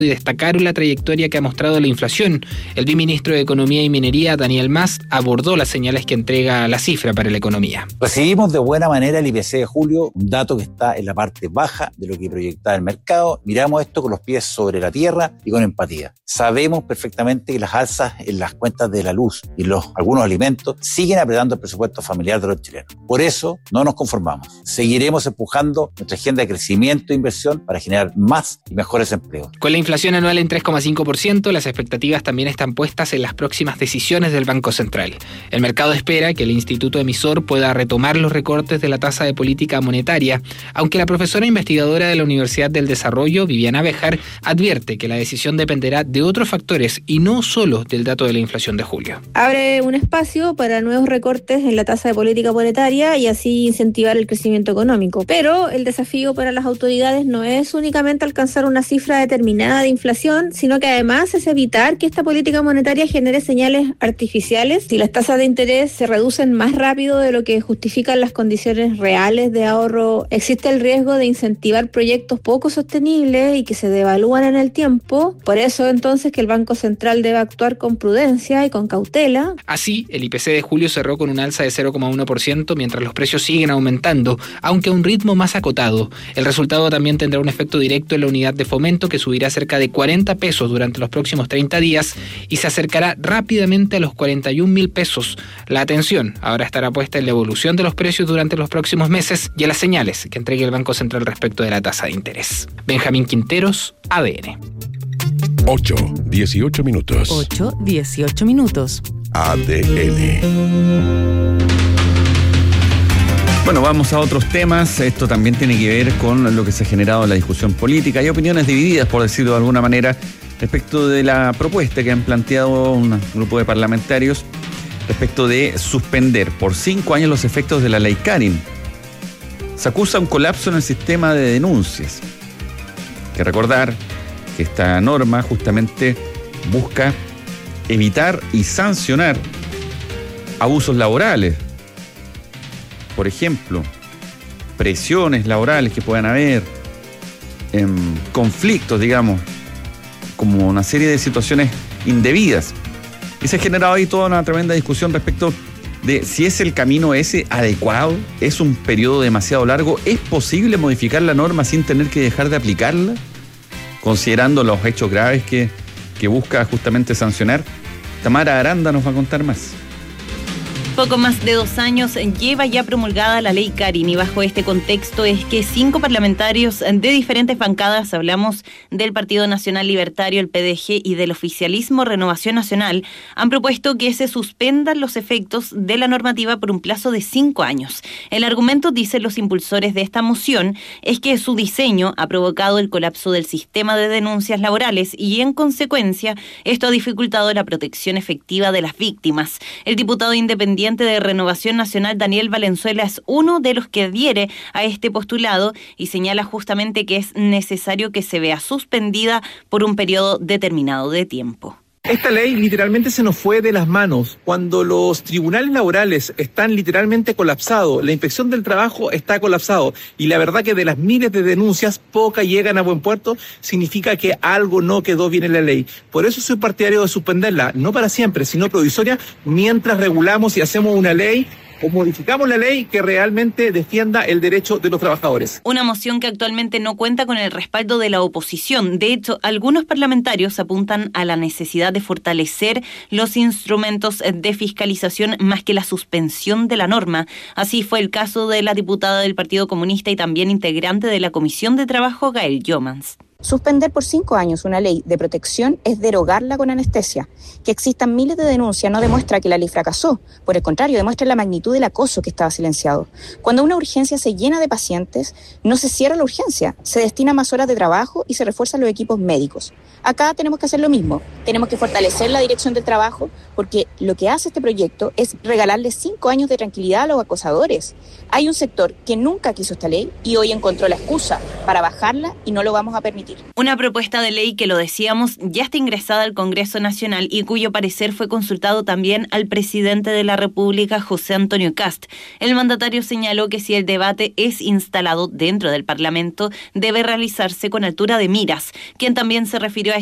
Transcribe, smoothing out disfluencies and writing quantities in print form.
y destacaron la trayectoria que ha mostrado la inflación. El viceministro de Economía y Minería, Daniel Mas, abordó las señales que entrega la cifra para la economía. Recibimos de buena manera el IPC de julio, un dato que está en la parte baja de lo que proyectaba el mercado. Miramos esto con los pies sobre la tierra y con empatía. Sabemos perfectamente que las alzas en las cuentas de la luz y algunos alimentos siguen apretando el presupuesto familiar de los chilenos. Por eso no nos conformamos. Seguiremos empujando nuestra agenda de crecimiento e inversión para generar más y mejores empleos. Con la inflación anual en 3,5%, las expectativas también están puestas en las próximas decisiones del Banco Central. El mercado espera que el instituto emisor pueda retomar los recortes de la tasa de política monetaria, aunque la profesora investigadora de la Universidad del Desarrollo, Viviana Béjar, advierte que la decisión dependerá de otros factores y no solo del dato de la inflación de julio. Abre un espacio para nuevos recortes en la tasa de política monetaria y así incentivar el crecimiento económico. Pero el desafío para las autoridades no es únicamente alcanzar una cifra determinada de inflación, sino que además es evitar que esta política monetaria genere señales artificiales. Si las tasas de interés se reducen más rápido de lo que justifican las condiciones reales de ahorro, existe el riesgo de incentivar proyectos poco sostenibles y que se devalúan en el tiempo. Por eso entonces que el Banco Central debe actuar con prudencia y con cautela. Así, el IPC de julio cerró con un alza de 0,1% mientras los precios siguen aumentando, aunque a un ritmo más acotado. El resultado también tendrá un efecto directo en la unidad de fomento, que subirá cerca de 40 pesos durante los próximos 30 días y se acercará rápidamente a los 41.000 pesos. La atención ahora estará puesta en la evolución de los precios durante los próximos meses y en las señales que entregue el Banco Central respecto de la tasa de interés. Benjamín Quinteros, ADN. 8:18 minutos. 8:18 minutos. ADN. Bueno, vamos a otros temas. Esto también tiene que ver con lo que se ha generado en la discusión política. Hay opiniones divididas, por decirlo de alguna manera, respecto de la propuesta que han planteado un grupo de parlamentarios respecto de suspender por 5 años los efectos de la ley Karin. Se acusa un colapso en el sistema de denuncias. Hay que recordar que esta norma justamente busca evitar y sancionar abusos laborales. Por ejemplo, presiones laborales que puedan haber, conflictos, digamos, como una serie de situaciones indebidas. Y se ha generado ahí toda una tremenda discusión respecto de si es el camino ese adecuado, es un periodo demasiado largo, ¿es posible modificar la norma sin tener que dejar de aplicarla? Considerando los hechos graves que busca justamente sancionar. Tamara Aranda nos va a contar más. Poco más de 2 años lleva ya promulgada la ley Karin, y bajo este contexto es que 5 parlamentarios de diferentes bancadas, hablamos del Partido Nacional Libertario, el PDG, y del oficialismo Renovación Nacional, han propuesto que se suspendan los efectos de la normativa por un plazo de 5 años. El argumento, dicen los impulsores de esta moción, es que su diseño ha provocado el colapso del sistema de denuncias laborales y, en consecuencia, esto ha dificultado la protección efectiva de las víctimas. El diputado independiente de Renovación Nacional, Daniel Valenzuela, es uno de los que adhiere a este postulado y señala justamente que es necesario que se vea suspendida por un periodo determinado de tiempo. Esta ley literalmente se nos fue de las manos cuando los tribunales laborales están literalmente colapsados, la inspección del trabajo está colapsado, y la verdad que de las miles de denuncias, pocas llegan a buen puerto, significa que algo no quedó bien en la ley. Por eso soy partidario de suspenderla, no para siempre, sino provisoria, mientras regulamos y hacemos una ley o modificamos la ley que realmente defienda el derecho de los trabajadores. Una moción que actualmente no cuenta con el respaldo de la oposición. De hecho, algunos parlamentarios apuntan a la necesidad de fortalecer los instrumentos de fiscalización más que la suspensión de la norma. Así fue el caso de la diputada del Partido Comunista y también integrante de la Comisión de Trabajo, Gael Jomans. Suspender por 5 años una ley de protección es derogarla con anestesia. Que existan miles de denuncias no demuestra que la ley fracasó. Por el contrario, demuestra la magnitud del acoso que estaba silenciado. Cuando una urgencia se llena de pacientes, no se cierra la urgencia, se destina más horas de trabajo y se refuerzan los equipos médicos. Acá tenemos que hacer lo mismo. Tenemos que fortalecer la dirección del trabajo, porque lo que hace este proyecto es regalarle 5 años de tranquilidad a los acosadores. Hay un sector que nunca quiso esta ley y hoy encontró la excusa para bajarla, y no lo vamos a permitir. discutir. Una propuesta de ley que, lo decíamos, ya está ingresada al Congreso Nacional y cuyo parecer fue consultado también al presidente de la República, José Antonio Kast. El mandatario señaló que si el debate es instalado dentro del Parlamento, debe realizarse con altura de miras, quien también se refirió a